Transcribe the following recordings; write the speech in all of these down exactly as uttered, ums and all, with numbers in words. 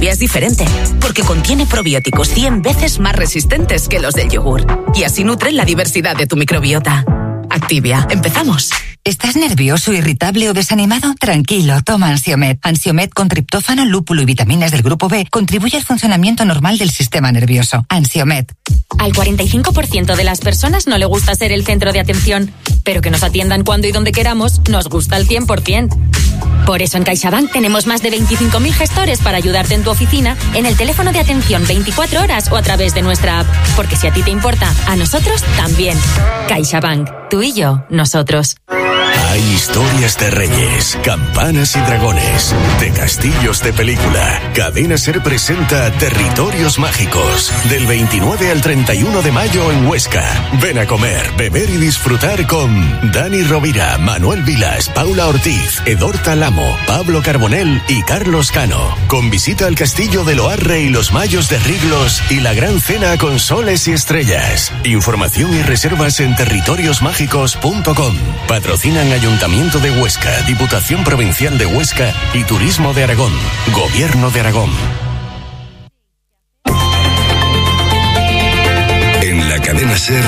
Activia es diferente, porque contiene probióticos cien veces más resistentes que los del yogur. Y así nutren la diversidad de tu microbiota. Activia, empezamos. ¿Estás nervioso, irritable o desanimado? Tranquilo, toma Ansiomed. Ansiomed con triptófano, lúpulo y vitaminas del grupo B contribuye al funcionamiento normal del sistema nervioso. Ansiomed. Al cuarenta y cinco por ciento de las personas no le gusta ser el centro de atención, pero que nos atiendan cuando y donde queramos nos gusta al cien por ciento. Por eso en CaixaBank tenemos más de veinticinco mil gestores para ayudarte en tu oficina, en el teléfono de atención veinticuatro horas o a través de nuestra app. Porque si a ti te importa, a nosotros también. CaixaBank. Tú y yo, nosotros. Hay historias de reyes, campanas y dragones, de castillos de película. Cadena Ser presenta Territorios Mágicos, del veintinueve al treinta y uno de mayo en Huesca. Ven a comer, beber y disfrutar con Dani Rovira, Manuel Vilas, Paula Ortiz, Edorta Lamo, Pablo Carbonell y Carlos Cano. Con visita al castillo de Loarre y los Mayos de Riglos y la gran cena con soles y estrellas. Información y reservas en territorios mágicos punto com. Patrocinan Ayuntamiento de Huesca, Diputación Provincial de Huesca y Turismo de Aragón. Gobierno de Aragón. En la cadena Ser,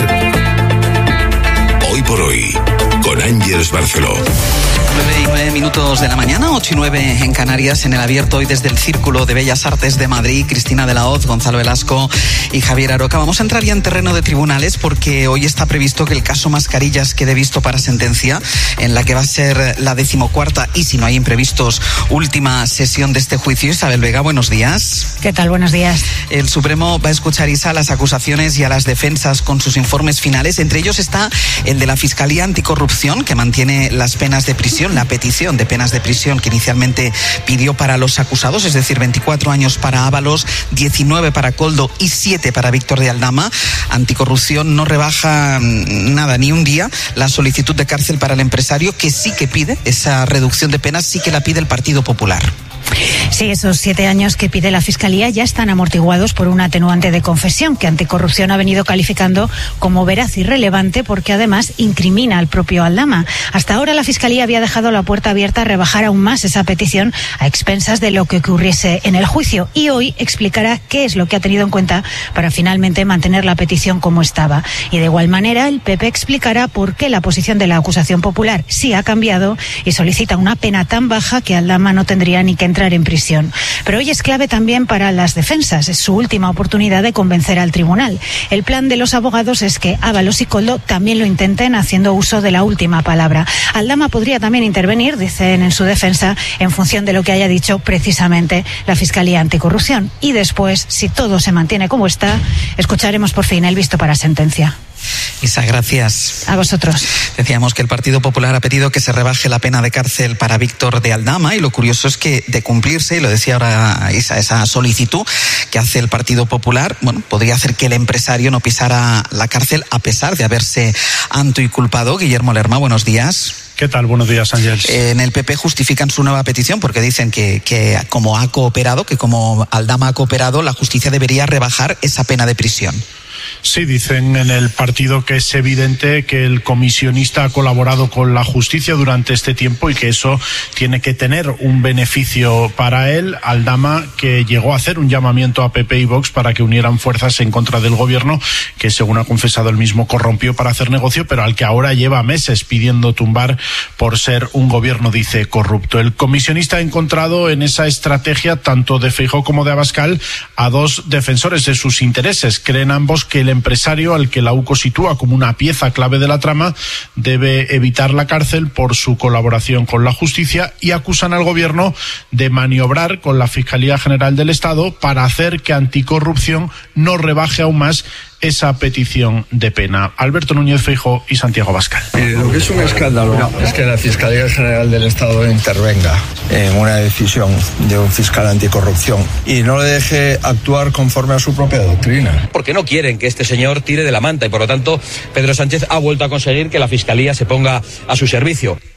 hoy por hoy, con Ángeles Barceló. nueve y nueve minutos de la mañana, ocho y nueve en Canarias, en el abierto hoy desde el Círculo de Bellas Artes de Madrid, Cristina de la Hoz, Gonzalo Velasco y Javier Aroca. Vamos a entrar ya en terreno de tribunales porque hoy está previsto que el caso Mascarillas quede visto para sentencia, en la que va a ser la decimocuarta y, si no hay imprevistos, última sesión de este juicio. Isabel Vega, buenos días. ¿Qué tal? Buenos días. El Supremo va a escuchar, Isa, a las acusaciones y a las defensas con sus informes finales. Entre ellos está el de la Fiscalía Anticorrupción, que mantiene las penas de prisión, la petición de penas de prisión que inicialmente pidió para los acusados, es decir, veinticuatro años para Ábalos, diecinueve para Koldo y siete para Víctor de Aldama. Anticorrupción no rebaja nada, ni un día, la solicitud de cárcel para el empresario, que sí que pide esa reducción de penas, sí que la pide el Partido Popular. Sí, esos siete años que pide la Fiscalía ya están amortiguados por un atenuante de confesión que Anticorrupción ha venido calificando como veraz y relevante, porque además incrimina al propio Aldama. Hasta ahora la Fiscalía había dejado la puerta abierta a rebajar aún más esa petición a expensas de lo que ocurriese en el juicio, y hoy explicará qué es lo que ha tenido en cuenta para finalmente mantener la petición como estaba. Y de igual manera el P P explicará por qué la posición de la acusación popular sí ha cambiado y solicita una pena tan baja que Aldama no tendría ni que entrar en prisión. Pero hoy es clave también para las defensas. Es su última oportunidad de convencer al tribunal. El plan de los abogados es que Ábalos y Koldo también lo intenten, haciendo uso de la última palabra. Aldama podría también intervenir, dicen en su defensa, en función de lo que haya dicho precisamente la Fiscalía Anticorrupción. Y después, si todo se mantiene como está, escucharemos por fin el visto para sentencia. Isa, gracias. A vosotros. Decíamos que el Partido Popular ha pedido que se rebaje la pena de cárcel para Víctor de Aldama, y lo curioso es que, de cumplirse, y lo decía ahora Isa, esa solicitud que hace el Partido Popular, bueno, podría hacer que el empresario no pisara la cárcel a pesar de haberse autoinculpado. Guillermo Lerma, buenos días. ¿Qué tal? Buenos días, Ángeles. En el P P justifican su nueva petición porque dicen que, que como ha cooperado, que como Aldama ha cooperado, la justicia debería rebajar esa pena de prisión. Sí, dicen en el partido que es evidente que el comisionista ha colaborado con la justicia durante este tiempo y que eso tiene que tener un beneficio para él. Aldama, que llegó a hacer un llamamiento a P P y Vox para que unieran fuerzas en contra del gobierno, que según ha confesado él mismo corrompió para hacer negocio, pero al que ahora lleva meses pidiendo tumbar por ser un gobierno, dice, corrupto. El comisionista ha encontrado en esa estrategia, tanto de Feijóo como de Abascal, a dos defensores de sus intereses. Creen ambos que el empresario, al que la U C O sitúa como una pieza clave de la trama, debe evitar la cárcel por su colaboración con la justicia, y acusan al gobierno de maniobrar con la Fiscalía General del Estado para hacer que Anticorrupción no rebaje aún más esa petición de pena. Alberto Núñez Feijóo y Santiago Abascal. Eh, lo que es un escándalo no. es que la Fiscalía General del Estado intervenga en una decisión de un fiscal anticorrupción y no le deje actuar conforme a su propia doctrina. Porque no quieren que este señor tire de la manta y, por lo tanto, Pedro Sánchez ha vuelto a conseguir que la Fiscalía se ponga a su servicio.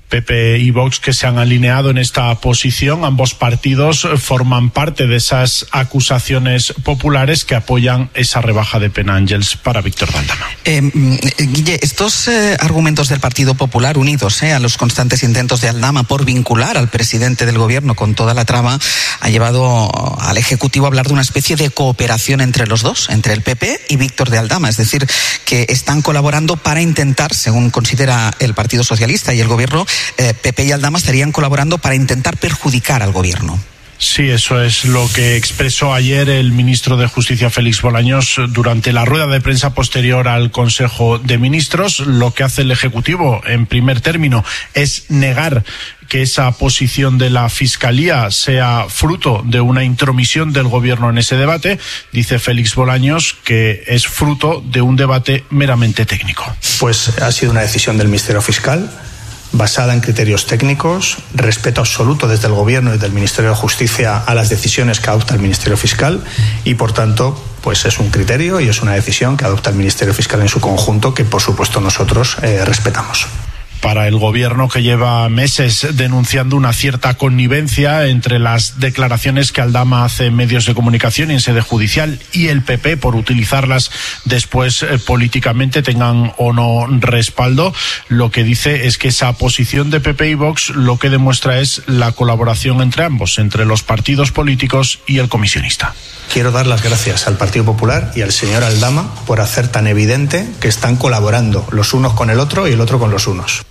P P y Vox que se han alineado en esta posición. Ambos partidos forman parte de esas acusaciones populares que apoyan esa rebaja de pena, Ángels, para Víctor de Aldama. Eh, Guille, estos eh, argumentos del Partido Popular, unidos eh, a los constantes intentos de Aldama por vincular al presidente del gobierno con toda la trama, ha llevado al Ejecutivo a hablar de una especie de cooperación entre los dos, entre el P P y Víctor de Aldama. Es decir, que están colaborando para intentar, según considera el Partido Socialista y el gobierno, eh, P P y Aldama estarían colaborando para intentar perjudicar al gobierno. Sí, eso es lo que expresó ayer el ministro de Justicia, Félix Bolaños, durante la rueda de prensa posterior al Consejo de Ministros. Lo que hace el Ejecutivo, en primer término, es negar que esa posición de la Fiscalía sea fruto de una intromisión del Gobierno en ese debate. Dice Félix Bolaños que es fruto de un debate meramente técnico. Pues ha sido una decisión del Ministerio Fiscal, basada en criterios técnicos, respeto absoluto desde el Gobierno y del Ministerio de Justicia a las decisiones que adopta el Ministerio Fiscal y, por tanto, pues es un criterio y es una decisión que adopta el Ministerio Fiscal en su conjunto que, por supuesto, nosotros eh, respetamos. Para el gobierno, que lleva meses denunciando una cierta connivencia entre las declaraciones que Aldama hace en medios de comunicación y en sede judicial y el P P por utilizarlas después eh, políticamente, tengan o no respaldo, lo que dice es que esa posición de P P y Vox lo que demuestra es la colaboración entre ambos, entre los partidos políticos y el comisionista. Quiero dar las gracias al Partido Popular y al señor Aldama por hacer tan evidente que están colaborando los unos con el otro y el otro con los unos.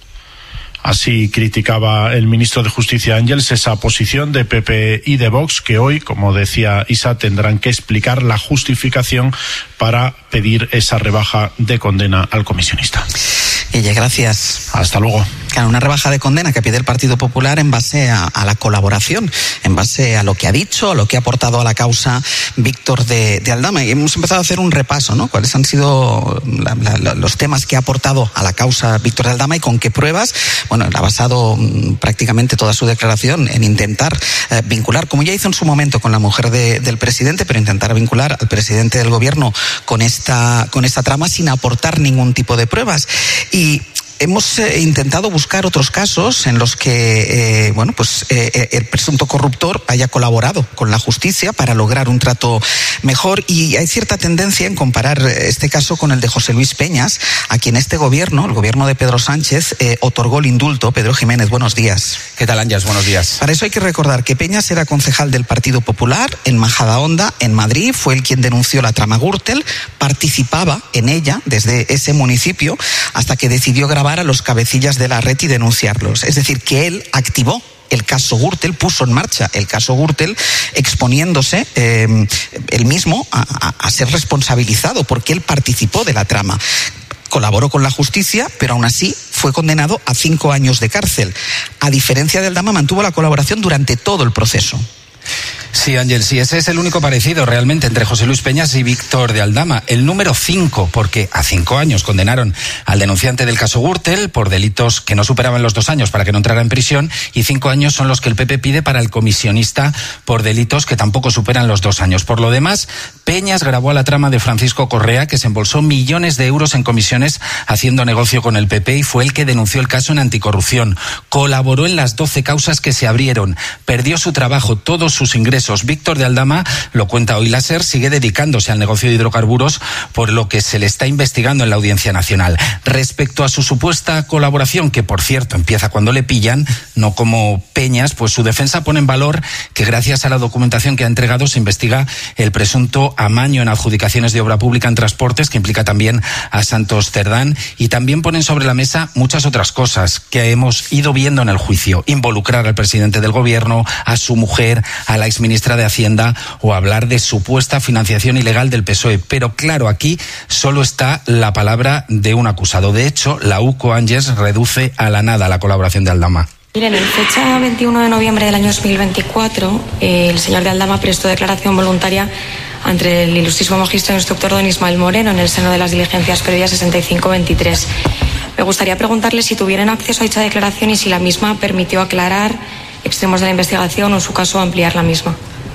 Así criticaba el ministro de Justicia, Ángels, esa posición de P P y de Vox, que hoy, como decía Isa, tendrán que explicar la justificación para pedir esa rebaja de condena al comisionista. Ella, gracias. Hasta luego. Claro, una rebaja de condena que pide el Partido Popular en base a, a la colaboración, en base a lo que ha dicho, a lo que ha aportado a la causa Víctor de, de Aldama. Y hemos empezado a hacer un repaso, ¿no? Cuáles han sido la, la, los temas que ha aportado a la causa Víctor de Aldama y con qué pruebas. Bueno, él ha basado mmm, prácticamente toda su declaración en intentar eh, vincular, como ya hizo en su momento con la mujer de, del presidente, pero intentar vincular al presidente del gobierno con esta, con esta trama sin aportar ningún tipo de pruebas. Y hemos eh, intentado buscar otros casos en los que, eh, bueno, pues eh, el presunto corruptor haya colaborado con la justicia para lograr un trato mejor, y hay cierta tendencia en comparar este caso con el de José Luis Peñas, a quien este gobierno, el gobierno de Pedro Sánchez, eh, otorgó el indulto. Pedro Jiménez, buenos días. ¿Qué tal, Ángels? Buenos días. Para eso hay que recordar que Peñas era concejal del Partido Popular en Majadahonda, en Madrid, fue el quien denunció la trama Gürtel, participaba en ella desde ese municipio hasta que decidió grabar a los cabecillas de la red y denunciarlos. Es decir, que él activó el caso Gürtel, puso en marcha el caso Gürtel, exponiéndose eh, él mismo a, a, a ser responsabilizado porque él participó de la trama. Colaboró con la justicia, pero aún así fue condenado a cinco años de cárcel. A diferencia de Aldama, mantuvo la colaboración durante todo el proceso. Sí, Ángel, sí, ese es el único parecido realmente entre José Luis Peñas y Víctor de Aldama. El número cinco, porque a cinco años condenaron al denunciante del caso Gürtel por delitos que no superaban los dos años para que no entrara en prisión, y cinco años son los que el P P pide para el comisionista por delitos que tampoco superan los dos años. Por lo demás, Peñas grabó a la trama de Francisco Correa, que se embolsó millones de euros en comisiones haciendo negocio con el P P, y fue el que denunció el caso en anticorrupción. Colaboró en las doce causas que se abrieron, perdió su trabajo, todos sus ingresos. Víctor de Aldama, lo cuenta hoy la SER, sigue dedicándose al negocio de hidrocarburos, por lo que se le está investigando en la Audiencia Nacional. Respecto a su supuesta colaboración, que por cierto empieza cuando le pillan, no como Peñas, pues su defensa pone en valor que gracias a la documentación que ha entregado se investiga el presunto amaño en adjudicaciones de obra pública en transportes, que implica también a Santos Cerdán, y también ponen sobre la mesa muchas otras cosas que hemos ido viendo en el juicio: involucrar al presidente del gobierno, a su mujer, a la exministra de Hacienda, o hablar de supuesta financiación ilegal del P S O E. Pero claro, aquí solo está la palabra de un acusado. De hecho, la U C O, Ángels, reduce a la nada la colaboración de Aldama. Miren, en fecha veintiuno de noviembre del año dos mil veinticuatro, eh, el señor de Aldama prestó declaración voluntaria ante el ilustrísimo magistrado instructor don Ismael Moreno en el seno de las diligencias previas sesenta y cinco veintitrés. Me gustaría preguntarle si tuvieron acceso a dicha declaración y si la misma permitió aclarar extremos de la investigación o, en su caso, ampliar la misma.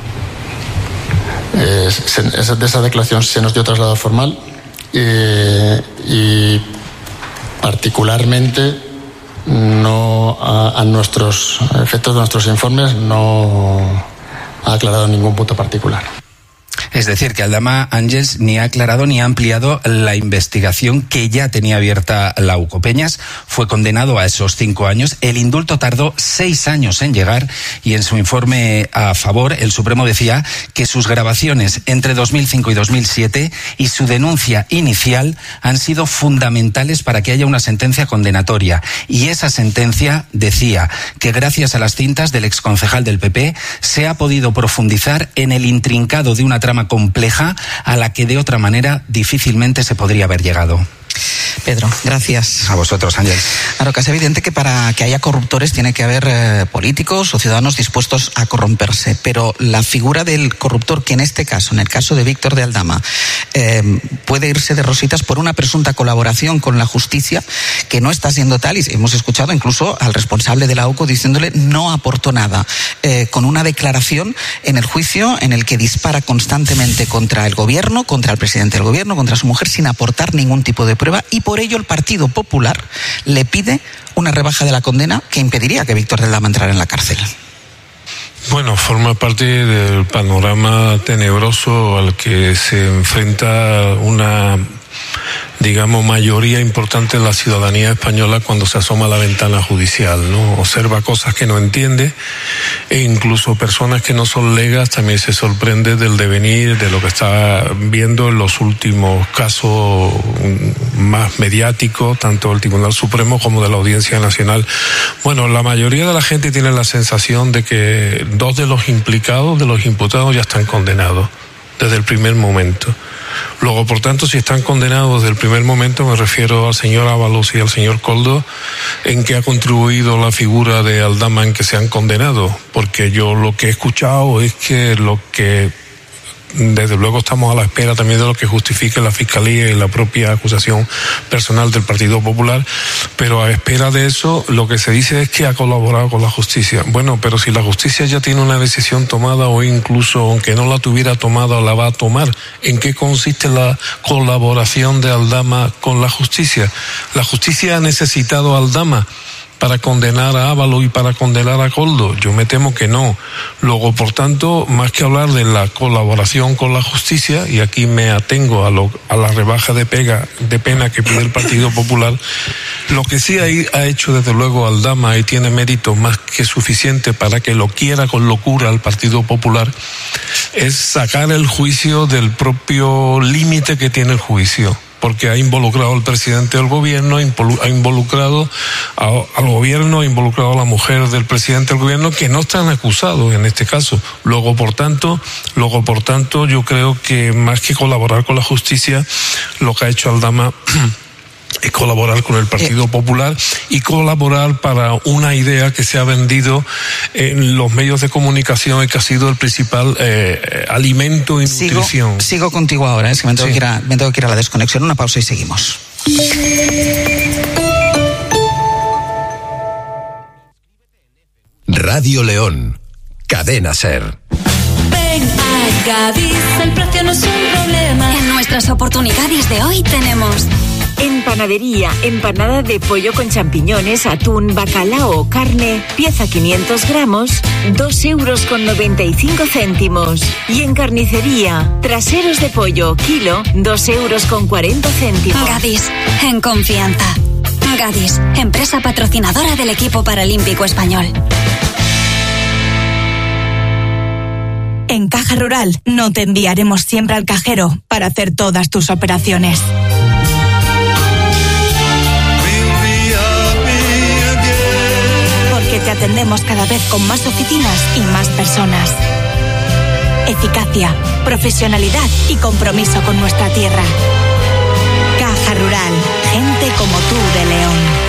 Eh, se, de esa declaración se nos dio traslado formal eh, y particularmente no no, a, a nuestros efectos de nuestros informes, no ha aclarado ningún punto particular. Es decir, que Aldama Ángels ni ha aclarado ni ha ampliado la investigación que ya tenía abierta la U C O. Peñas fue condenado a esos cinco años. El indulto tardó seis años en llegar y en su informe a favor el Supremo decía que sus grabaciones entre dos mil cinco y dos mil siete y su denuncia inicial han sido fundamentales para que haya una sentencia condenatoria. Y esa sentencia decía que gracias a las cintas del exconcejal del P P se ha podido profundizar en el intrincado de una trama compleja a la que de otra manera difícilmente se podría haber llegado. Pedro, gracias. A vosotros, Ángel. Claro que es evidente que para que haya corruptores tiene que haber eh, políticos o ciudadanos dispuestos a corromperse, pero la figura del corruptor, que en este caso, en el caso de Víctor de Aldama, eh, puede irse de rositas por una presunta colaboración con la justicia, que no está siendo tal, y hemos escuchado incluso al responsable de la U C O diciéndole no aportó nada, eh, con una declaración en el juicio en el que dispara constantemente contra el gobierno, contra el presidente del gobierno, contra su mujer, sin aportar ningún tipo de prueba, y por ello el Partido Popular le pide una rebaja de la condena que impediría que Víctor de Aldama entrara en la cárcel. Bueno, forma parte del panorama tenebroso al que se enfrenta una, digamos, mayoría importante de la ciudadanía española cuando se asoma a la ventana judicial, ¿no? Observa cosas que no entiende, e incluso personas que no son legas también se sorprende del devenir de lo que está viendo en los últimos casos más mediáticos, tanto del Tribunal Supremo como de la Audiencia Nacional. Bueno, la mayoría de la gente tiene la sensación de que dos de los implicados, de los imputados, ya están condenados desde el primer momento. Luego, por tanto, si están condenados desde el primer momento, me refiero al señor Ábalos y al señor Koldo, ¿en qué ha contribuido la figura de Aldama en que se han condenado? Porque yo lo que he escuchado es que lo que, desde luego, estamos a la espera también de lo que justifique la Fiscalía y la propia acusación personal del Partido Popular, pero a espera de eso, lo que se dice es que ha colaborado con la justicia. Bueno, pero si la justicia ya tiene una decisión tomada, o incluso aunque no la tuviera tomada, la va a tomar, ¿en qué consiste la colaboración de Aldama con la justicia? La justicia ha necesitado a Aldama para condenar a Ábalos y para condenar a Koldo. Yo me temo que no. Luego, por tanto, más que hablar de la colaboración con la justicia, y aquí me atengo a, lo, a la rebaja de, pega, de pena que pide el Partido Popular, lo que sí ha, ha hecho desde luego Aldama, y tiene mérito más que suficiente para que lo quiera con locura al Partido Popular, es sacar el juicio del propio límite que tiene el juicio, porque ha involucrado al presidente del gobierno, ha involucrado a, al gobierno, ha involucrado a la mujer del presidente del gobierno, que no están acusados en este caso. Luego, por tanto, luego, por tanto, yo creo que más que colaborar con la justicia, lo que ha hecho Aldama es colaborar con el Partido Popular y colaborar para una idea que se ha vendido en los medios de comunicación y que ha sido el principal eh, alimento y sigo, nutrición. Sigo contigo ahora, es que me tengo, sí. que ir a, me tengo que ir a la desconexión. Una pausa y seguimos. Radio León, Cadena SER. Ven a Gadis, el precio no es un problema. En nuestras oportunidades de hoy tenemos... En panadería, empanada de pollo con champiñones, atún, bacalao o carne, pieza quinientos gramos, dos euros con noventa y cinco céntimos. Y en carnicería, traseros de pollo, kilo, dos euros con cuarenta céntimos. Gadis, en confianza. Gadis, empresa patrocinadora del equipo paralímpico español. En Caja Rural no te enviaremos siempre al cajero para hacer todas tus operaciones. Porque te atendemos cada vez con más oficinas y más personas. Eficacia, profesionalidad y compromiso con nuestra tierra. Caja Rural, gente como tú de León.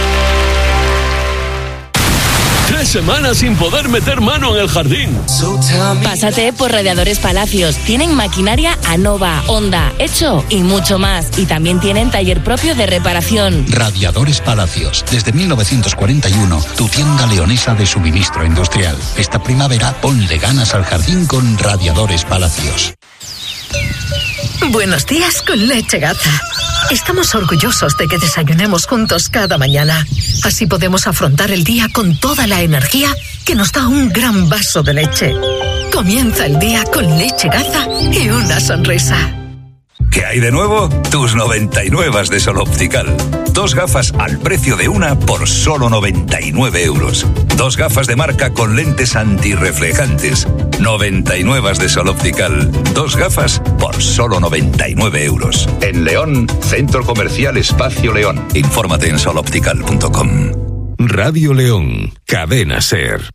Tres semanas sin poder meter mano en el jardín. Pásate por Radiadores Palacios. Tienen maquinaria Anova, Honda, Hecho y mucho más. Y también tienen taller propio de reparación. Radiadores Palacios. Desde mil novecientos cuarenta y uno, tu tienda leonesa de suministro industrial. Esta primavera, ponle ganas al jardín con Radiadores Palacios. Buenos días con Leche Gaza. Estamos orgullosos de que desayunemos juntos cada mañana. Así podemos afrontar el día con toda la energía que nos da un gran vaso de leche. Comienza el día con leche Gaza y una sonrisa. ¿Qué hay de nuevo? Tus noventa y nueve de Sol Optical. Dos gafas al precio de una por solo noventa y nueve euros. Dos gafas de marca con lentes antirreflejantes. noventa y nueve de Sol Optical. Dos gafas por solo noventa y nueve euros. En León, Centro Comercial Espacio León. Infórmate en sol optical punto com. Radio León, Cadena SER.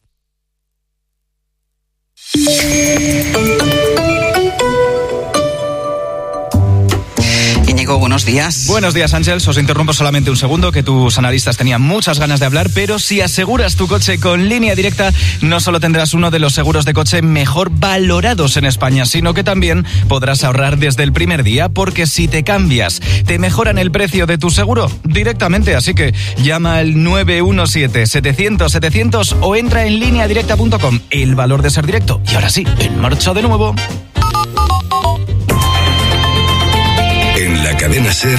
Íñigo, buenos días. Buenos días, Ángels. Os interrumpo solamente un segundo, que tus analistas tenían muchas ganas de hablar, pero si aseguras tu coche con Línea Directa, no solo tendrás uno de los seguros de coche mejor valorados en España, sino que también podrás ahorrar desde el primer día, porque si te cambias, te mejoran el precio de tu seguro directamente. Así que llama al nueve uno siete, setecientos, setecientos o entra en línea directa punto com. El valor de ser directo. Y ahora sí, en marcha de nuevo. En la Cadena SER,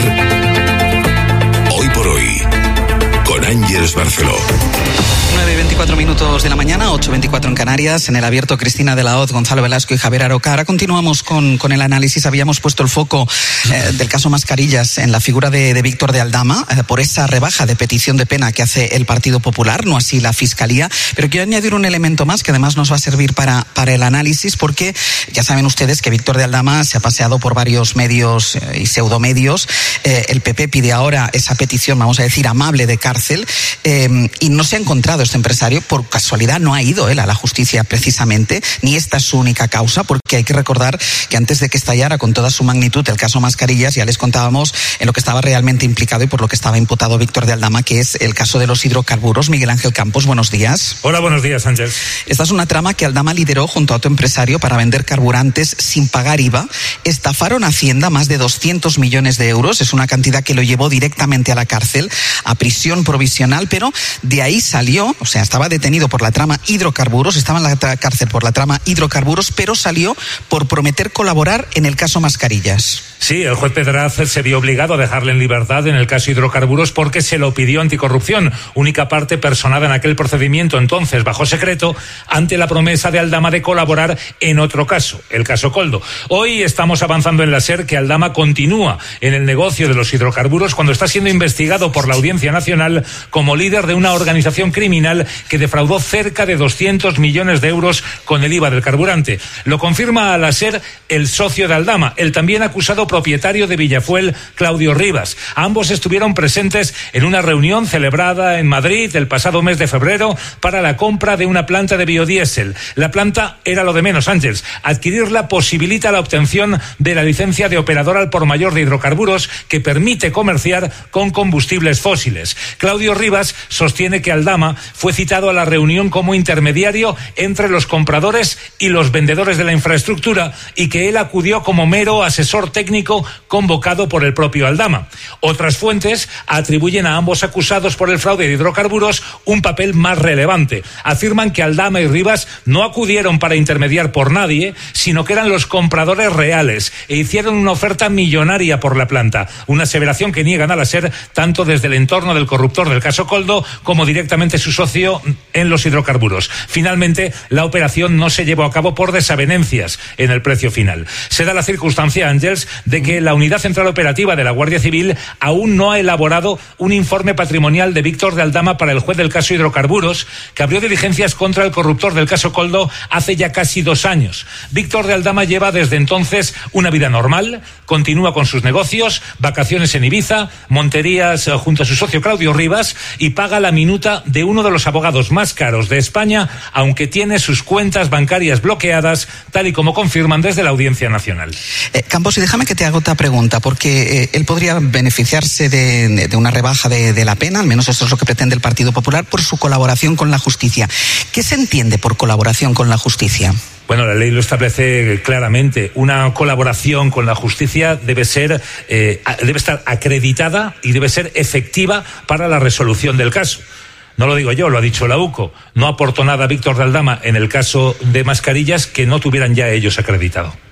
Hoy por Hoy, con Ángeles Barceló. nueve y veinticuatro minutos de la mañana, ocho y veinticuatro en Canarias. En el abierto, Cristina de la Hoz, Gonzalo Velasco y Javier Aroca. Ahora continuamos con, con el análisis. Habíamos puesto el foco eh, del caso Mascarillas en la figura de, de Víctor de Aldama eh, por esa rebaja de petición de pena que hace el Partido Popular, no así la Fiscalía. Pero quiero añadir un elemento más que además nos va a servir para, para el análisis, porque ya saben ustedes que Víctor de Aldama se ha paseado por varios medios eh, y pseudomedios. Eh, el P P pide ahora esa petición, vamos a decir, amable de cárcel, eh, y no se ha encontrado este empresario. Por casualidad no ha ido él a la justicia precisamente, ni esta es su única causa, porque hay que recordar que antes de que estallara con toda su magnitud el caso Mascarillas, ya les contábamos en lo que estaba realmente implicado y por lo que estaba imputado Víctor de Aldama, que es el caso de los hidrocarburos. Miguel Ángel Campos, buenos días. Hola, buenos días, Ángel. Esta es una trama que Aldama lideró junto a otro empresario para vender carburantes sin pagar I V A. Estafaron a Hacienda más de doscientos millones de euros. Es una cantidad que lo llevó directamente a la cárcel, a prisión provisional, pero de ahí salió, o sea, estaba detenido por la trama hidrocarburos, estaba en la cárcel por la trama hidrocarburos, pero salió por prometer colaborar en el caso Mascarillas. Sí, el juez Pedraz se vio obligado a dejarle en libertad en el caso hidrocarburos porque se lo pidió Anticorrupción, única parte personada en aquel procedimiento entonces bajo secreto, ante la promesa de Aldama de colaborar en otro caso, el caso Coldo. Hoy estamos avanzando en la SER que Aldama continúa en el negocio de los hidrocarburos cuando está siendo investigado por la Audiencia Nacional como líder de una organización criminal que defraudó cerca de doscientos millones de euros con el I V A del carburante. Lo confirma a la SER el socio de Aldama, el también acusado propietario de Villafuel, Claudio Rivas. Ambos estuvieron presentes en una reunión celebrada en Madrid el pasado mes de febrero para la compra de una planta de biodiesel. La planta era lo de menos, Ángeles. Adquirirla posibilita la obtención de la licencia de operador al por mayor de hidrocarburos que permite comerciar con combustibles fósiles. Claudio Rivas sostiene que Aldama fue citado a la reunión como intermediario entre los compradores y los vendedores de la infraestructura y que él acudió como mero asesor técnico convocado por el propio Aldama. Otras fuentes atribuyen a ambos acusados por el fraude de hidrocarburos un papel más relevante. Afirman que Aldama y Rivas no acudieron para intermediar por nadie, sino que eran los compradores reales e hicieron una oferta millonaria por la planta. Una aseveración que niegan a la SER tanto desde el entorno del corruptor del caso Coldo como directamente su socio en los hidrocarburos. Finalmente, la operación no se llevó a cabo por desavenencias en el precio final. Se da la circunstancia, Ángels, de que la Unidad Central Operativa de la Guardia Civil aún no ha elaborado un informe patrimonial de Víctor de Aldama para el juez del caso hidrocarburos, que abrió diligencias contra el corruptor del caso Coldo hace ya casi dos años. Víctor de Aldama lleva desde entonces una vida normal, continúa con sus negocios, vacaciones en Ibiza, monterías junto a su socio Claudio Rivas y paga la minuta de uno de los abogados más caros de España, aunque tiene sus cuentas bancarias bloqueadas, tal y como confirman desde la Audiencia Nacional. Eh, Campos, y déjame que te haga otra pregunta, porque eh, él podría beneficiarse de, de una rebaja de, de la pena, al menos eso es lo que pretende el Partido Popular, por su colaboración con la justicia. ¿Qué se entiende por colaboración con la justicia? Bueno, la ley lo establece claramente. Una colaboración con la justicia debe ser, eh, debe estar acreditada y debe ser efectiva para la resolución del caso. No lo digo yo, lo ha dicho la U C O. No aportó nada Víctor de Aldama en el caso de Mascarillas que no tuvieran ya ellos acreditado.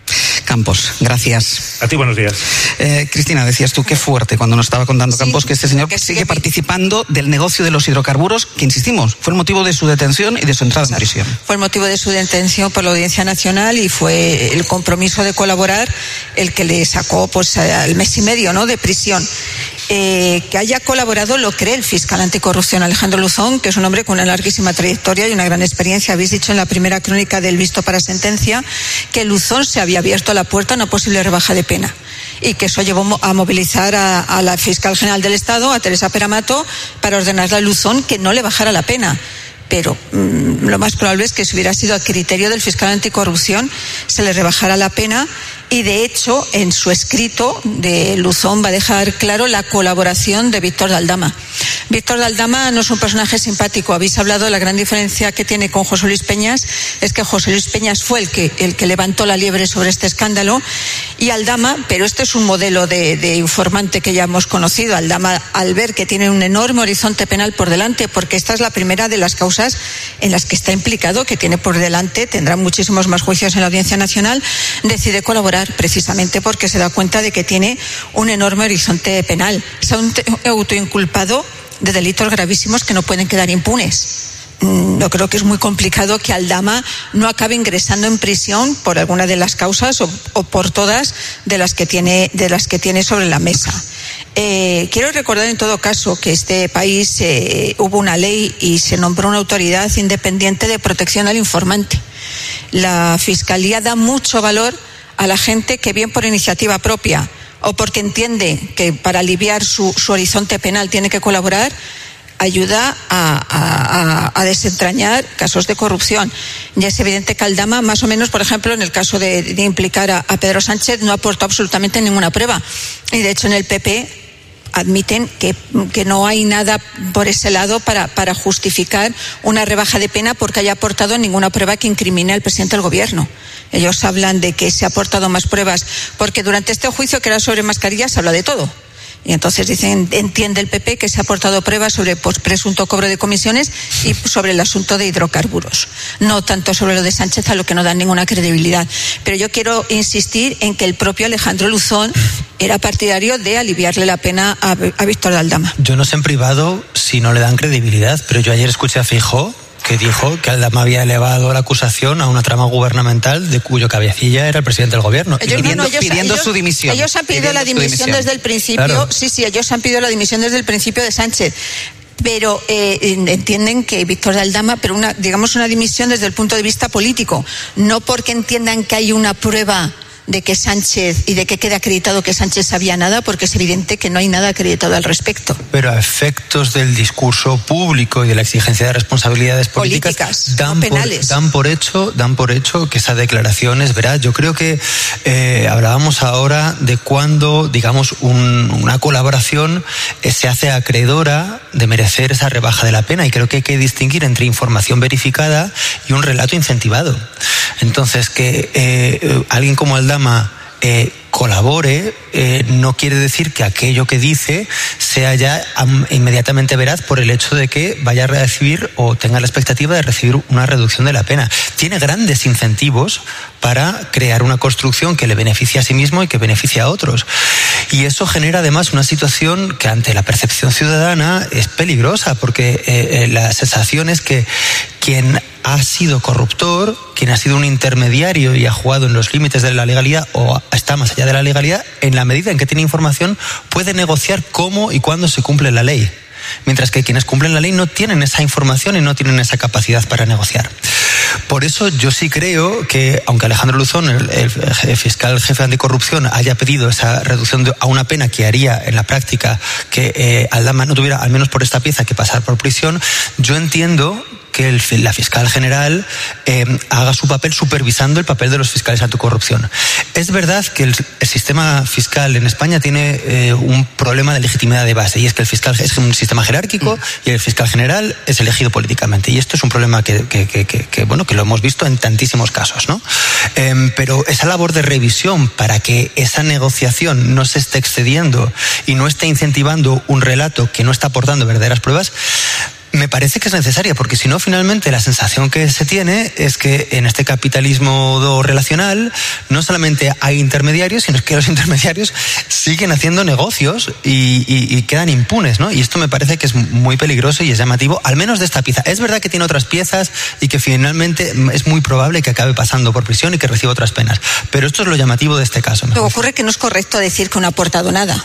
Campos, gracias. A ti, buenos días. Eh, Cristina, decías tú qué fuerte cuando nos estaba contando sí, Campos que este señor que sigue que... participando del negocio de los hidrocarburos, que insistimos, fue el motivo de su detención y de su entrada Exacto. en prisión. Fue el motivo de su detención por la Audiencia Nacional y fue el compromiso de colaborar el que le sacó pues al mes y medio, ¿no?, de prisión. Eh, que haya colaborado lo cree el fiscal anticorrupción Alejandro Luzón, que es un hombre con una larguísima trayectoria y una gran experiencia. Habéis dicho en la primera crónica del visto para sentencia que Luzón se había abierto la puerta a una posible rebaja de pena y que eso llevó a movilizar a, a la fiscal general del Estado, a Teresa Peramato, para ordenarle a Luzón que no le bajara la pena. Pero mmm, lo más probable es que si hubiera sido a criterio del fiscal anticorrupción se le rebajara la pena. Y de hecho, en su escrito de Luzón va a dejar claro la colaboración de Víctor de Aldama. Víctor de Aldama no es un personaje simpático. Habéis hablado de la gran diferencia que tiene con José Luis Peñas. Es que José Luis Peñas fue el que, el que levantó la liebre sobre este escándalo. Y Aldama, pero este es un modelo de, de informante que ya hemos conocido. Aldama, al ver que tiene un enorme horizonte penal por delante, porque esta es la primera de las causas en las que está implicado, que tiene por delante, tendrá muchísimos más juicios en la Audiencia Nacional, decide colaborar precisamente porque se da cuenta de que tiene un enorme horizonte penal. Es un autoinculpado de delitos gravísimos que no pueden quedar impunes. Yo creo que es muy complicado que Aldama no acabe ingresando en prisión por alguna de las causas o, o por todas de las que tiene, de las que tiene sobre la mesa. Eh, quiero recordar en todo caso que este país eh, hubo una ley y se nombró una autoridad independiente de protección al informante. La Fiscalía da mucho valor a la gente que bien por iniciativa propia o porque entiende que para aliviar su, su horizonte penal tiene que colaborar, ayuda a, a, a desentrañar casos de corrupción. Ya es evidente que Aldama, más o menos, por ejemplo, en el caso de, de implicar a, a Pedro Sánchez, no aportó absolutamente ninguna prueba. Y de hecho en el P P admiten que, que no hay nada por ese lado para, para justificar una rebaja de pena porque haya aportado ninguna prueba que incrimine al presidente del gobierno. Ellos hablan de que se ha aportado más pruebas porque durante este juicio, que era sobre mascarillas, se habla de todo. Y entonces dicen, entiende el P P que se ha aportado pruebas sobre pues, presunto cobro de comisiones y sobre el asunto de hidrocarburos. No tanto sobre lo de Sánchez, a lo que no dan ninguna credibilidad. Pero yo quiero insistir en que el propio Alejandro Luzón era partidario de aliviarle la pena a, a Víctor de Aldama. Yo no sé en privado si no le dan credibilidad, pero yo ayer escuché a Feijóo que dijo que Aldama había elevado la acusación a una trama gubernamental de cuyo cabecilla era el presidente del gobierno. Ellos, pidiendo, no, no, ellos, pidiendo ellos, su dimisión. Ellos han pedido la dimisión, dimisión desde el principio. Claro. Sí, sí, ellos han pedido la dimisión desde el principio de Sánchez. Pero eh, entienden que Víctor de Aldama, pero una, digamos una dimisión desde el punto de vista político, no porque entiendan que hay una prueba de que Sánchez y de que quede acreditado que Sánchez sabía nada, porque es evidente que no hay nada acreditado al respecto. Pero a efectos del discurso público y de la exigencia de responsabilidades políticas, políticas dan, no por, dan por hecho, dan por hecho que esa declaración es veraz. Yo creo que eh, hablábamos ahora de cuando, digamos, un, una colaboración eh, se hace acreedora de merecer esa rebaja de la pena, y creo que hay que distinguir entre información verificada y un relato incentivado. Entonces, que eh, alguien como Aldama Eh, colabore, eh, no quiere decir que aquello que dice sea ya um, inmediatamente veraz por el hecho de que vaya a recibir o tenga la expectativa de recibir una reducción de la pena. Tiene grandes incentivos para crear una construcción que le beneficie a sí mismo y que beneficie a otros. Y eso genera además una situación que ante la percepción ciudadana es peligrosa, porque eh, eh, la sensación es que quien ha sido corruptor, quien ha sido un intermediario y ha jugado en los límites de la legalidad o está más allá de la legalidad, en la medida en que tiene información, puede negociar cómo y cuándo se cumple la ley. Mientras que quienes cumplen la ley no tienen esa información y no tienen esa capacidad para negociar. Por eso yo sí creo que, aunque Alejandro Luzón, el, el fiscal jefe anticorrupción, haya pedido esa reducción de, a una pena que haría en la práctica que eh, Aldama no tuviera, al menos por esta pieza, que pasar por prisión, yo entiendo que el, la fiscal general eh, haga su papel supervisando el papel de los fiscales anticorrupción. Es verdad que el, el sistema fiscal en España tiene eh, un problema de legitimidad de base, y es que el fiscal es un sistema jerárquico y el fiscal general es elegido políticamente, y esto es un problema que, que, que, que, que bueno, que lo hemos visto en tantísimos casos, ¿no? Eh, pero esa labor de revisión para que esa negociación no se esté excediendo y no esté incentivando un relato que no está aportando verdaderas pruebas, Me parece que es necesaria, porque si no, finalmente la sensación que se tiene es que en este capitalismo relacional no solamente hay intermediarios, sino que los intermediarios siguen haciendo negocios y, y, y quedan impunes, ¿no? Y esto me parece que es muy peligroso y es llamativo, al menos de esta pieza. Es verdad que tiene otras piezas y que finalmente es muy probable que acabe pasando por prisión y que reciba otras penas, pero esto es lo llamativo de este caso. Lo que ocurre es que no es correcto decir que no ha aportado nada.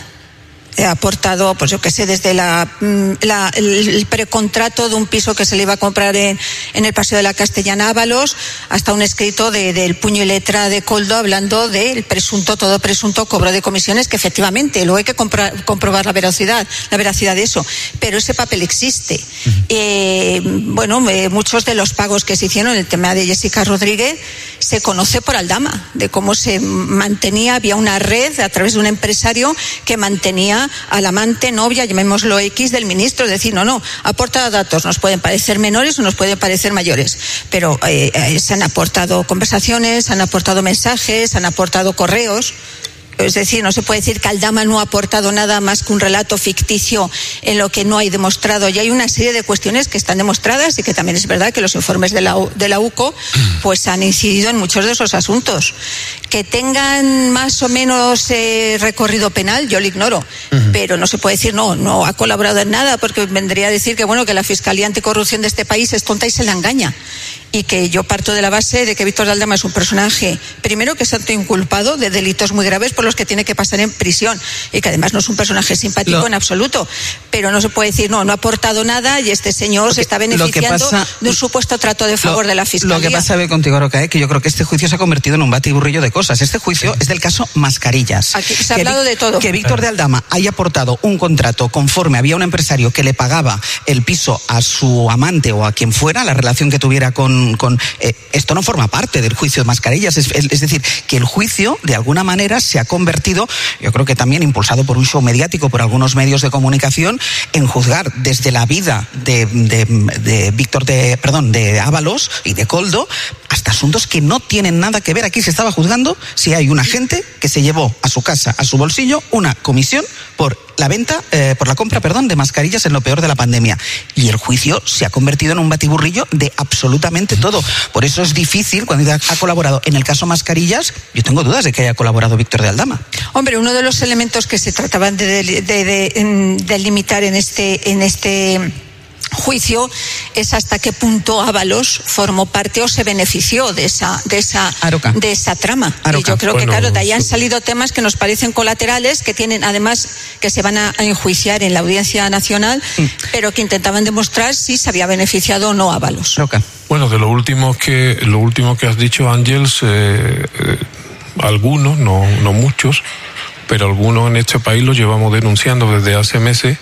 Ha aportado, pues yo qué sé, desde la, la, el precontrato de un piso que se le iba a comprar en, en el Paseo de la Castellana Ábalos, hasta un escrito de, del puño y letra de Koldo hablando del presunto, todo presunto cobro de comisiones, que efectivamente luego hay que comprar, comprobar la veracidad, la veracidad de eso, pero ese papel existe. Uh-huh. Eh, bueno, eh, muchos de los pagos que se hicieron en el tema de Jessica Rodríguez se conoce por Aldama, de cómo se mantenía, había una red a través de un empresario que mantenía al amante, novia, llamémoslo X, del ministro. Es decir, no, no, aporta datos, nos pueden parecer menores o nos pueden parecer mayores, pero eh, eh, se han aportado conversaciones, se han aportado mensajes, se han aportado correos. Es decir, no se puede decir que Aldama no ha aportado nada más que un relato ficticio en lo que no hay demostrado. Y hay una serie de cuestiones que están demostradas y que también es verdad que los informes de la, de la U C O pues han incidido en muchos de esos asuntos. Que tengan más o menos eh, recorrido penal, yo lo ignoro. Uh-huh. Pero no se puede decir, no, no ha colaborado en nada, porque vendría a decir que, bueno, que la Fiscalía Anticorrupción de este país es tonta y se la engaña. Y que yo parto de la base de que Víctor de Aldama es un personaje, primero, que es autoinculpado de delitos muy graves por los que tiene que pasar en prisión, y que además no es un personaje simpático lo, en absoluto, pero no se puede decir, no, no ha aportado nada y este señor que, se está beneficiando pasa, de un supuesto trato de favor lo, de la Fiscalía. Lo que pasa ve contigo, Roca, que yo creo que este juicio se ha convertido en un batiburrillo de cosas. Este juicio es del caso Mascarillas. Aquí se ha hablado de todo. Que Víctor de Aldama haya aportado un contrato conforme había un empresario que le pagaba el piso a su amante o a quien fuera, la relación que tuviera con... con eh, esto no forma parte del juicio de Mascarillas. Es, es decir, que el juicio, de alguna manera, se ha convertido, yo creo que también impulsado por un show mediático, por algunos medios de comunicación, en juzgar desde la vida de, de, de Víctor de, perdón, de Ábalos y de Koldo, hasta asuntos que no tienen nada que ver. Aquí se estaba juzgando si hay un agente que se llevó a su casa, a su bolsillo, una comisión por la venta, eh, por la compra, perdón, de mascarillas en lo peor de la pandemia. Y el juicio se ha convertido en un batiburrillo de absolutamente todo. Por eso es difícil, cuando ha colaborado en el caso Mascarillas, yo tengo dudas de que haya colaborado Víctor de Aldama. Hombre, uno de los elementos que se trataban de, de, de, de, de limitar en este, en este juicio es hasta qué punto Ábalos formó parte o se benefició de esa de esa Aroca. de esa trama. Aroca. Y yo creo bueno, que claro, de ahí han salido temas que nos parecen colaterales, que tienen además que se van a, a enjuiciar en la Audiencia Nacional, mm. pero que intentaban demostrar si se había beneficiado o no Ábalos. Aroca. Bueno, de lo último que lo último que has dicho, Ángels, eh, eh, algunos, no no muchos, pero algunos en este país lo llevamos denunciando desde hace meses,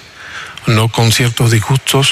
no con ciertos disgustos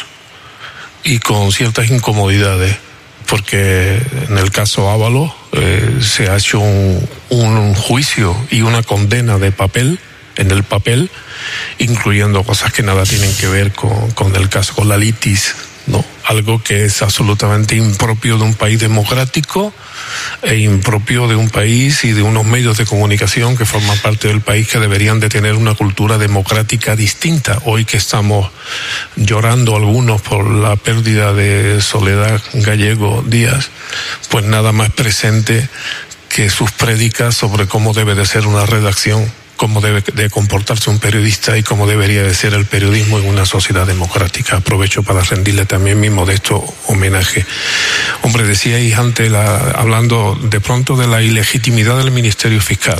y con ciertas incomodidades, porque en el caso Ábalos eh, se ha hecho un, un juicio y una condena de papel, en el papel, incluyendo cosas que nada tienen que ver con, con el caso, con la litis, ¿no? Algo que es absolutamente impropio de un país democrático e impropio de un país y de unos medios de comunicación que forman parte del país, que deberían de tener una cultura democrática distinta. Hoy que estamos llorando algunos por la pérdida de Soledad Gallego Díaz, pues nada más presente que sus prédicas sobre cómo debe de ser una redacción, cómo debe de comportarse un periodista y cómo debería de ser el periodismo en una sociedad democrática. Aprovecho para rendirle también mi modesto homenaje. Hombre, decíais antes, la, hablando de pronto de la ilegitimidad del Ministerio Fiscal.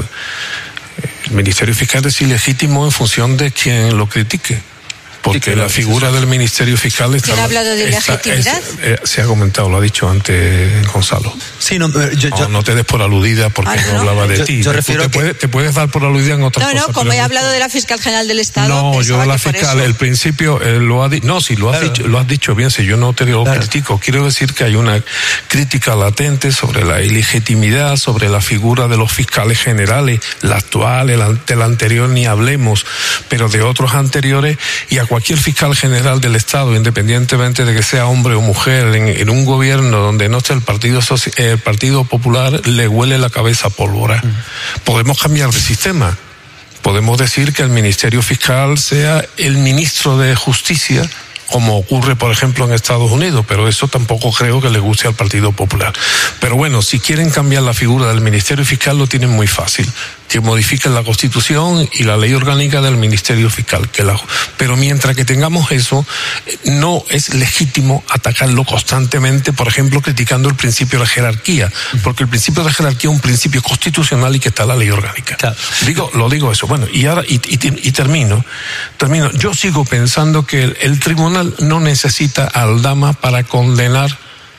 El Ministerio Fiscal es ilegítimo en función de quien lo critique, porque sí, la figura del Ministerio Fiscal está... ¿Quién ha hablado de ilegitimidad? Eh, se ha comentado, lo ha dicho antes Gonzalo. Sí, no, yo, no, yo, no te des por aludida porque ah, no, no hablaba de yo, ti. Yo refiero te, que... puedes, te puedes dar por aludida en otras no, cosas. No, no, como he hablado de la Fiscal General del Estado... No, yo la fiscal, el principio eh, lo ha dicho... No, si lo has, claro. dicho, lo has dicho bien, si yo no te lo claro. critico. Quiero decir que hay una crítica latente sobre la ilegitimidad, sobre la figura de los fiscales generales, la actual, el, el anterior ni hablemos, pero de otros anteriores, y a cualquier fiscal general del Estado, independientemente de que sea hombre o mujer, en, en un gobierno donde no esté el Partido Soci- el Partido Popular, le huele la cabeza a pólvora. Mm. Podemos cambiar de sistema. Podemos decir que el Ministerio Fiscal sea el ministro de Justicia como ocurre, por ejemplo, en Estados Unidos, pero eso tampoco creo que le guste al Partido Popular. Pero bueno, si quieren cambiar la figura del Ministerio Fiscal, lo tienen muy fácil, que modifiquen la Constitución y la ley orgánica del Ministerio Fiscal. Que la, pero mientras que tengamos eso, no es legítimo atacarlo constantemente, por ejemplo, criticando el principio de jerarquía, porque el principio de jerarquía es un principio constitucional y que está en la ley orgánica. Claro. Digo, lo digo eso. Bueno, y ahora, y, y, y termino, termino. Yo sigo pensando que el, el tribunal no necesita a Aldama para condenar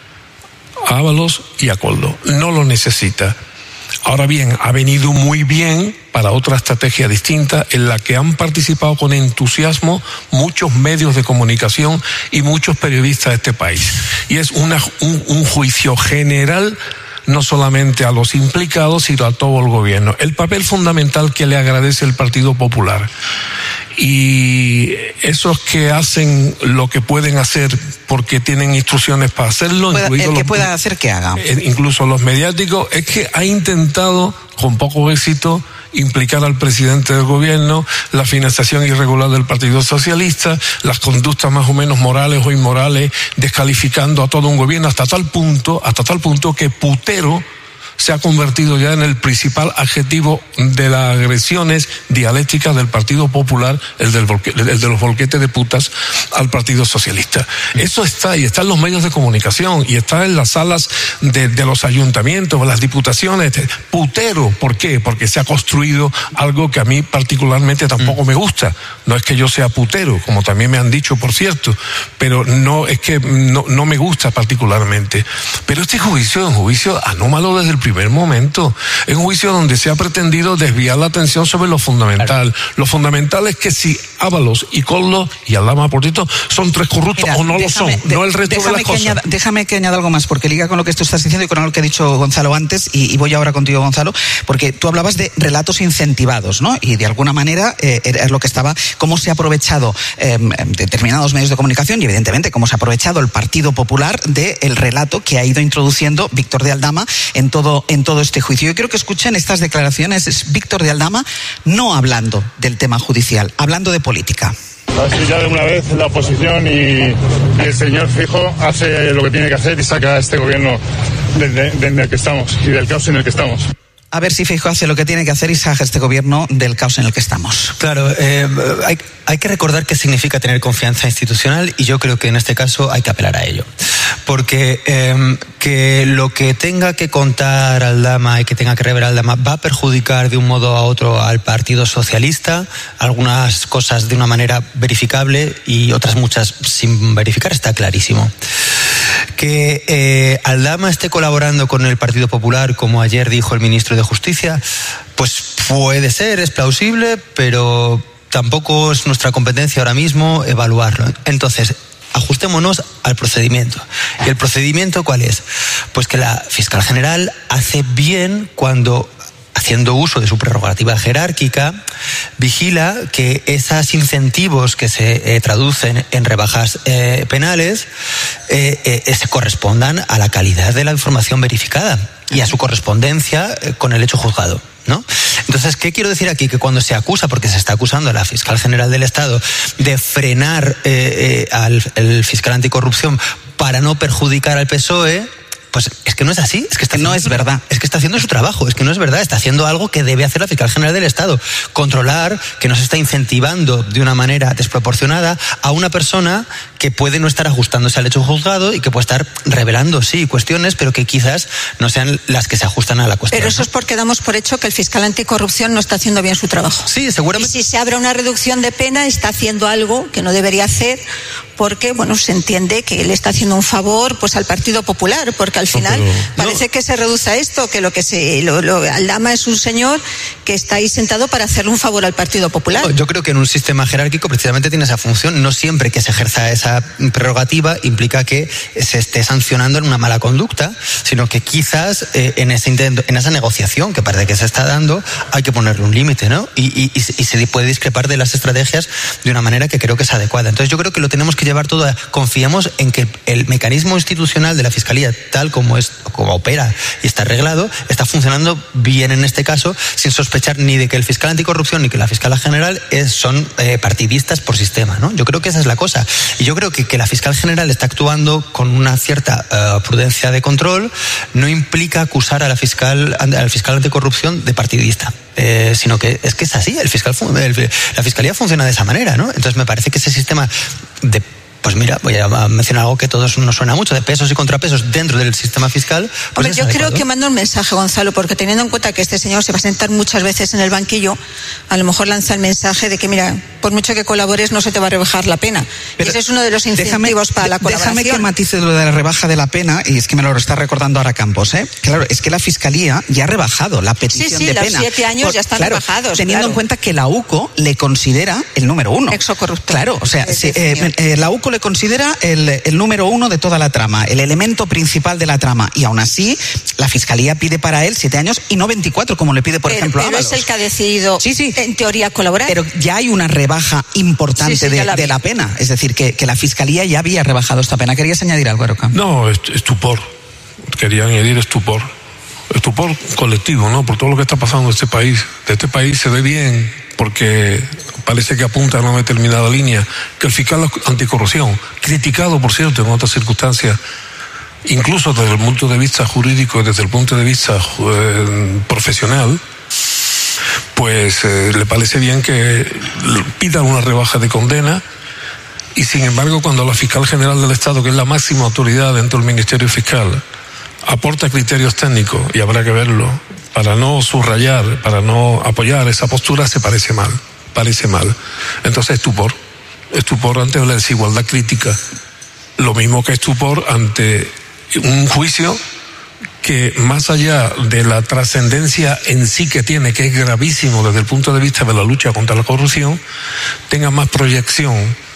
a Ábalos y a Koldo. No lo necesita. Ahora bien, ha venido muy bien para otra estrategia distinta en la que han participado con entusiasmo muchos medios de comunicación y muchos periodistas de este país. Y es una, un, un juicio general, no solamente a los implicados, sino a todo el gobierno. El papel fundamental que le agradece el Partido Popular. Y esos que hacen lo que pueden hacer porque tienen instrucciones para hacerlo, pueda, el que los, pueda hacer que haga. Incluso los mediáticos, es que ha intentado, con poco éxito, implicar al presidente del gobierno, la financiación irregular del Partido Socialista, las conductas más o menos morales o inmorales, descalificando a todo un gobierno hasta tal punto, hasta tal punto que putero se ha convertido ya en el principal adjetivo de las agresiones dialécticas del Partido Popular, el, del volque, el de los volquetes de putas al Partido Socialista. Eso está, y está en los medios de comunicación, y está en las salas de, de los ayuntamientos, de las diputaciones. Putero, ¿por qué? Porque se ha construido algo que a mí particularmente tampoco me gusta. No es que yo sea putero, como también me han dicho, por cierto, pero no es que no, no me gusta particularmente. Pero este juicio es un juicio anómalo desde el primer momento. Es un juicio donde se ha pretendido desviar la atención sobre lo fundamental. Claro. Lo fundamental es que si Ábalos y Koldo y Aldama, por cierto, son tres corruptos. Mira, o no déjame, lo son, de, no el resto de las cosas. Añada, déjame que añada algo más, porque liga con lo que tú estás diciendo y con lo que ha dicho Gonzalo antes, y, y voy ahora contigo, Gonzalo, porque tú hablabas de relatos incentivados, ¿no? Y de alguna manera eh, es lo que estaba, cómo se ha aprovechado eh, determinados medios de comunicación y evidentemente cómo se ha aprovechado el Partido Popular del relato que ha ido introduciendo Víctor de Aldama en todo en todo este juicio. Yo quiero que escuchen estas declaraciones. Es Víctor de Aldama no hablando del tema judicial, hablando de política. Así ya de una vez la oposición y, y el señor Feijóo hace lo que tiene que hacer y saca a este gobierno en el que estamos y del caos en el que estamos. A ver si Feijóo hace lo que tiene que hacer y saca este gobierno del caos en el que estamos. Claro, eh, hay, hay que recordar qué significa tener confianza institucional, y yo creo que en este caso hay que apelar a ello. Porque eh, que lo que tenga que contar Aldama y que tenga que revelar Aldama va a perjudicar de un modo a otro al Partido Socialista, algunas cosas de una manera verificable y otras muchas sin verificar, está clarísimo. Que eh, Aldama esté colaborando con el Partido Popular, como ayer dijo el ministro de Justicia, pues puede ser, es plausible, pero tampoco es nuestra competencia ahora mismo evaluarlo. Entonces, ajustémonos al procedimiento. ¿Y el procedimiento cuál es? Pues que la fiscal general hace bien cuando, haciendo uso de su prerrogativa jerárquica, vigila que esos incentivos que se eh, traducen en rebajas eh, penales eh, eh, se correspondan a la calidad de la información verificada y a su correspondencia eh, con el hecho juzgado, ¿no? Entonces, ¿qué quiero decir aquí? Que cuando se acusa, porque se está acusando a la fiscal general del Estado de frenar eh, eh, al el fiscal anticorrupción para no perjudicar al P S O E, pues es que no es así, es que está no es verdad, es que está haciendo su trabajo, es que no es verdad, está haciendo algo que debe hacer la fiscal general del Estado, controlar que no se está incentivando de una manera desproporcionada a una persona que puede no estar ajustándose al hecho juzgado y que puede estar revelando, sí, cuestiones, pero que quizás no sean las que se ajustan a la cuestión. Pero eso es porque damos por hecho que el fiscal anticorrupción no está haciendo bien su trabajo. Sí, seguramente. Y si se abre una reducción de pena, está haciendo algo que no debería hacer, porque, bueno, se entiende que él está haciendo un favor pues al Partido Popular, porque al final no, pero, parece no. que se reduce a esto, que lo que se lo, lo, Aldama es un señor que está ahí sentado para hacerle un favor al Partido Popular. No, yo creo que en un sistema jerárquico precisamente tiene esa función. No siempre que se ejerza esa prerrogativa implica que se esté sancionando en una mala conducta, sino que quizás eh, en ese intento, en esa negociación que parece que se está dando, hay que ponerle un límite, ¿no? Y, y, y se puede discrepar de las estrategias de una manera que creo que es adecuada. Entonces yo creo que lo tenemos que llevar todo a, confiamos en que el mecanismo institucional de la Fiscalía, tal como como es, como opera y está arreglado, está funcionando bien en este caso, sin sospechar ni de que el fiscal anticorrupción ni que la fiscala general es, son eh, partidistas por sistema, ¿no? Yo creo que esa es la cosa. Y yo creo que que la fiscal general está actuando con una cierta uh, prudencia de control no implica acusar a la fiscal, al fiscal anticorrupción de partidista. Eh, sino que es que es así, el fiscal, el, la fiscalía funciona de esa manera, ¿no? Entonces me parece que ese sistema de, pues mira, voy a mencionar algo que a todos nos suena mucho, de pesos y contrapesos dentro del sistema fiscal. Pues Hombre, yo creo que manda un mensaje, Gonzalo, porque teniendo en cuenta que este señor se va a sentar muchas veces en el banquillo, a lo mejor lanza el mensaje de que, mira, por mucho que colabores no se te va a rebajar la pena. Pero y ese es uno de los incentivos déjame, para la colaboración. Déjame que matice lo de la rebaja de la pena, y es que me lo está recordando ahora Campos, ¿eh? Claro, es que la Fiscalía ya ha rebajado la petición sí, sí, de los pena. Sí, siete años por, ya están claro, rebajados. Teniendo claro. en cuenta que la U C O le considera el número uno. Exocorrupto. Claro, o sea, si, eh, eh, la U C O le considera el, el número uno de toda la trama, el elemento principal de la trama, y aún así la Fiscalía pide para él siete años y no veinticuatro, como le pide, por pero, ejemplo, pero Ábalos. es el que ha decidido, sí, sí. en teoría, colaborar. Pero ya hay una rebaja importante sí, sí, de, la de la pena, es decir, que, que la Fiscalía ya había rebajado esta pena. ¿Querías añadir algo, Aroca? No, estupor. Quería añadir estupor. Estupor colectivo, ¿no? Por todo lo que está pasando en este país. De este país se ve bien, porque parece que apunta a una determinada línea, que el fiscal anticorrupción, criticado, por cierto, en otras circunstancias, incluso desde el punto de vista jurídico, desde el punto de vista eh, profesional, pues eh, le parece bien que pida una rebaja de condena, y sin embargo cuando la fiscal general del Estado, que es la máxima autoridad dentro del Ministerio Fiscal, aporta criterios técnicos, y habrá que verlo, para no subrayar, para no apoyar esa postura, se parece mal, parece mal. Entonces estupor, estupor ante la desigualdad crítica, lo mismo que estupor ante un juicio que, más allá de la trascendencia en sí que tiene, que es gravísimo desde el punto de vista de la lucha contra la corrupción, tenga más proyección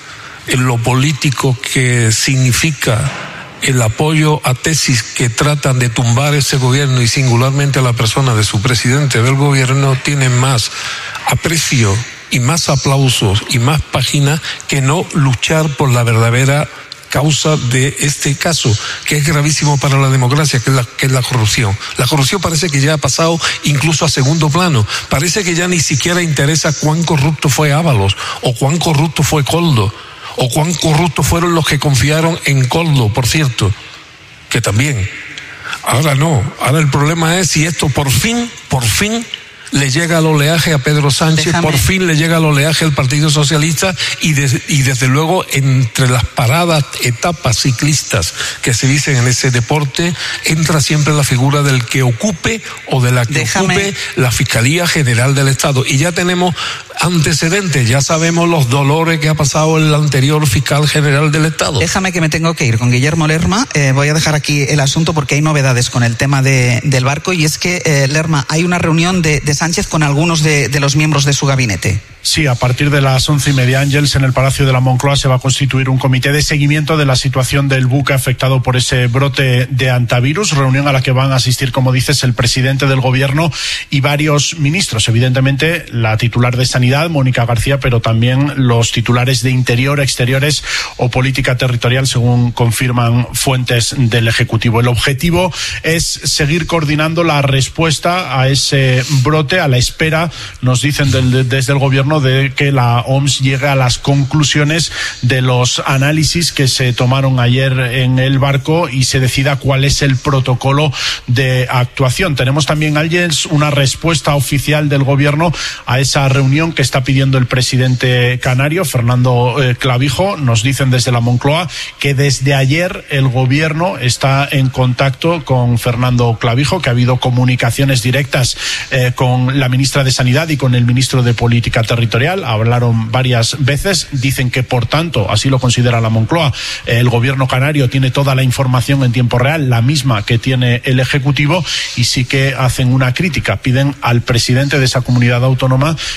en lo político que significa el apoyo a tesis que tratan de tumbar ese gobierno, y singularmente a la persona de su presidente del gobierno, tiene más aprecio y más aplausos y más páginas que no luchar por la verdadera causa de este caso, que es gravísimo para la democracia, que es la, que es la corrupción. La corrupción parece que ya ha pasado incluso a segundo plano. Parece que ya ni siquiera interesa cuán corrupto fue Ábalos, o cuán corrupto fue Koldo, o cuán corruptos fueron los que confiaron en Koldo, por cierto, que también. Ahora no, ahora el problema es si esto por fin, por fin le llega al oleaje a Pedro Sánchez, Déjame. por fin le llega al oleaje al Partido Socialista, y, de, y desde luego entre las paradas, etapas ciclistas que se dicen en ese deporte, entra siempre la figura del que ocupe o de la que Déjame. ocupe la Fiscalía General del Estado. Y ya tenemos antecedentes, ya sabemos los dolores que ha pasado el anterior fiscal general del Estado. Déjame que me tengo que ir con Guillermo Lerma. Eh, voy a dejar aquí el asunto porque hay novedades con el tema de, del barco, y es que, eh, Lerma, hay una reunión de, de Sánchez con algunos de, de los miembros de su gabinete. Sí, a partir de las once y media, Ángels, en el Palacio de la Moncloa se va a constituir un comité de seguimiento de la situación del buque afectado por ese brote de hantavirus, reunión a la que van a asistir, como dices, el presidente del gobierno y varios ministros. Evidentemente, la titular de Sanidad, Mónica García, pero también los titulares de Interior, Exteriores o Política Territorial, según confirman fuentes del Ejecutivo. El objetivo es seguir coordinando la respuesta a ese brote, a la espera, nos dicen del, desde el gobierno, de que la O M S llegue a las conclusiones de los análisis que se tomaron ayer en el barco y se decida cuál es el protocolo de actuación. Tenemos también, alguien, una respuesta oficial del gobierno a esa reunión que está pidiendo el presidente canario, Fernando eh, Clavijo. Nos dicen desde la Moncloa que desde ayer el gobierno está en contacto con Fernando Clavijo, que ha habido comunicaciones directas eh, con la ministra de Sanidad y con el ministro de Política Territorial. Hablaron varias veces, dicen que, por tanto, así lo considera la Moncloa, el gobierno canario tiene toda la información en tiempo real, la misma que tiene el Ejecutivo, y sí que hacen una crítica, piden al presidente de esa comunidad autónoma que no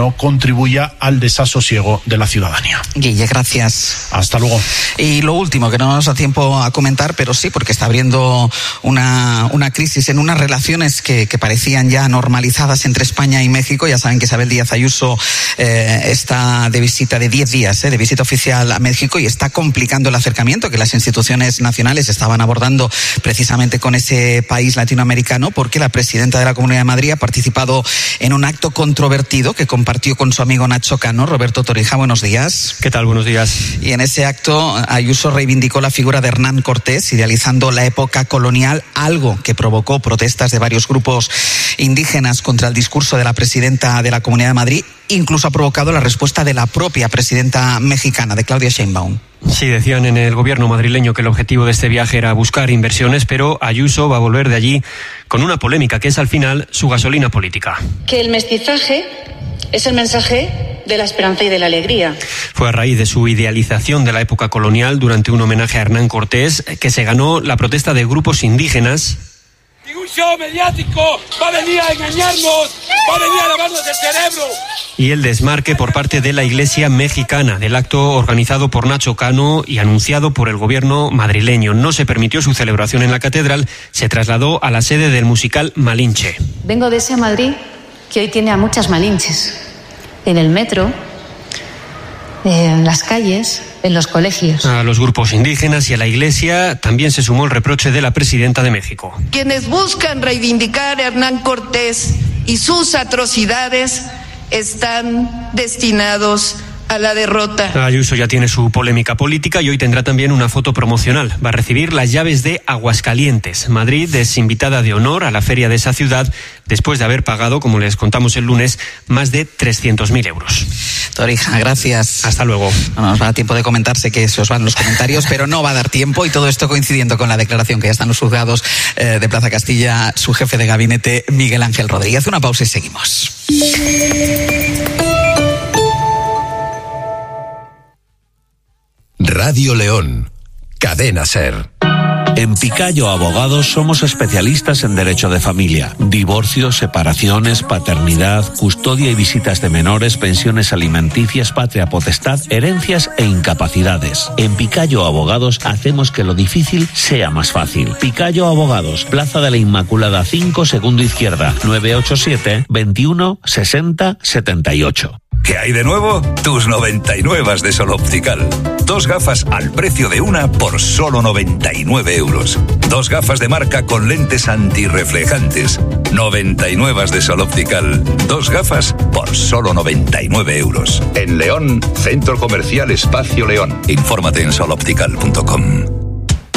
no contribuya al desasosiego de la ciudadanía. Guille, gracias. Hasta luego. Y lo último, que no nos da tiempo a comentar, pero sí, porque está abriendo una, una crisis en unas relaciones que, que parecían ya normalizadas entre España y México. Ya saben que Isabel Díaz Ayuso eh, está de visita de diez días, eh, de visita oficial a México, y está complicando el acercamiento que las instituciones nacionales estaban abordando precisamente con ese país latinoamericano, porque la presidenta de la Comunidad de Madrid ha participado en un acto controvertido que compartió con su amigo Nacho Cano. Roberto Torija, buenos días. ¿Qué tal? Buenos días. Y en ese acto Ayuso reivindicó la figura de Hernán Cortés, idealizando la época colonial, algo que provocó protestas de varios grupos indígenas contra el discurso de la presidenta de la Comunidad de Madrid. Incluso ha provocado la respuesta de la propia presidenta mexicana, de Claudia Sheinbaum. Sí, decían en el gobierno madrileño que el objetivo de este viaje era buscar inversiones, pero Ayuso va a volver de allí con una polémica que es al final su gasolina política. Que el mestizaje es el mensaje de la esperanza y de la alegría. Fue a raíz de su idealización de la época colonial durante un homenaje a Hernán Cortés que se ganó la protesta de grupos indígenas. Ningún show mediático va a venir a engañarnos, va a venir a lavarnos el cerebro. Y el desmarque por parte de la Iglesia mexicana del acto organizado por Nacho Cano y anunciado por el gobierno madrileño. No se permitió su celebración en la catedral, se trasladó a la sede del musical Malinche. Vengo de ese Madrid que hoy tiene a muchas Malinches, en el metro, en las calles, en los colegios. A los grupos indígenas y a la Iglesia también se sumó el reproche de la presidenta de México. Quienes buscan reivindicar a Hernán Cortés y sus atrocidades están destinados a la derrota. Ayuso ya tiene su polémica política y hoy tendrá también una foto promocional. Va a recibir las llaves de Aguascalientes. Madrid es invitada de honor a la feria de esa ciudad después de haber pagado, como les contamos el lunes, más de trescientos mil euros. Torija, gracias. Hasta luego. No nos va a dar tiempo de comentarse que se os van los comentarios, pero no va a dar tiempo, y todo esto coincidiendo con la declaración que ya están los juzgados eh, de Plaza Castilla, su jefe de gabinete, Miguel Ángel Rodríguez. Una pausa y seguimos. Radio León, Cadena SER. En Picayo Abogados somos especialistas en derecho de familia, divorcios, separaciones, paternidad, custodia y visitas de menores, pensiones alimenticias, patria potestad, herencias e incapacidades. En Picayo Abogados hacemos que lo difícil sea más fácil. Picayo Abogados, Plaza de la Inmaculada cinco, segundo izquierda, nueve ocho siete, veintiuno, sesenta, setenta y ocho. ¿Qué hay de nuevo? Tus noventa y nueve de Sol Optical. Dos gafas al precio de una por solo noventa y nueve euros. Dos gafas de marca con lentes antirreflejantes. noventa y nueve de Sol Optical. Dos gafas por solo noventa y nueve euros. En León, Centro Comercial Espacio León. Infórmate en sol optical punto com.